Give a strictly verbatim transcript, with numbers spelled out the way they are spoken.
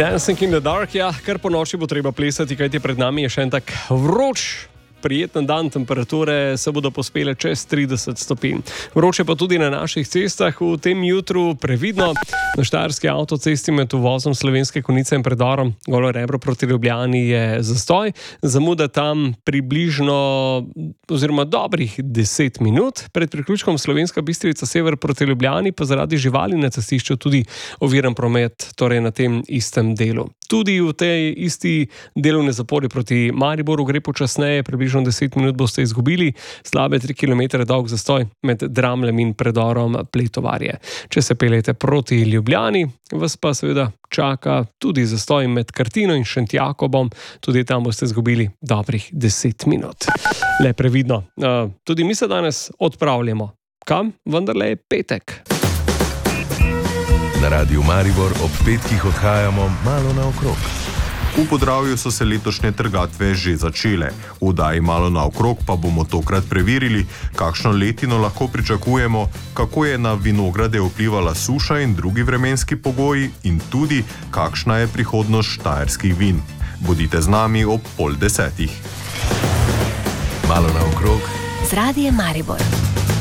Dancing in the Dark, ja, kar po noči bo treba plesati, kajti pred nami je še en tak vroč, prijeten dan, temperature se bodo pospele čez trideset stopinj. Vroče pa tudi na naših cestah, v tem jutru previdno. Na štajerski avtocesti med uvozom Slovenske Konjice in predorom Golo Rebro proti Ljubljani je zastoj. Zamuda tam približno oziroma dobrih deset minut. Pred priključkom Slovenska Bistrica sever proti Ljubljani pa zaradi živali na cestišču tudi oviran promet, torej na tem istem delu. Tudi v tej isti delovni zapori proti Mariboru gre počasneje, približno deset minut boste izgubili, slabe tri kilometre dolg zastoj med Dramljem in predorom Pletovarje. Če se peljete proti Ljubljani, vas pa seveda čaka tudi zastoj med Kartino in Šentjakobom, tudi tam boste izgubili dobrih deset minut. Le previdno, tudi mi se danes odpravljamo. Kam? Vendarle je petek. Na Radiu Maribor ob petkih odhajamo malo naokrog. V Podravju so se letošnje trgatve že začele. V oddaji Malo naokrog pa bomo tokrat preverili, kakšno letino lahko pričakujemo, kako je na vinograde vplivala suša in drugi vremenski pogoji in tudi, kakšna je prihodnost štajerskih vin. Bodite z nami ob pol desetih. Malo naokrog z Radiem Maribor.